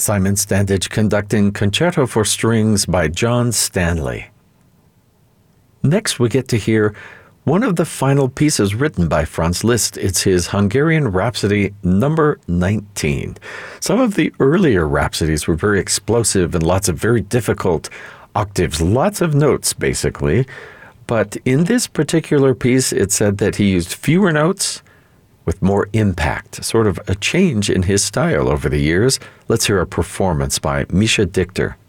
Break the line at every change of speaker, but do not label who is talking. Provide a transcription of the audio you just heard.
Simon Standage conducting Concerto for Strings by John Stanley. Next, we get to hear one of the final pieces written by Franz Liszt. It's his Hungarian Rhapsody number 19. Some of the earlier Rhapsodies were very explosive and lots of very difficult octaves, lots of notes, basically. But in this particular piece, it said that he used fewer notes with more impact, sort of a change in his style over the years. Let's hear a performance by Misha Dichter.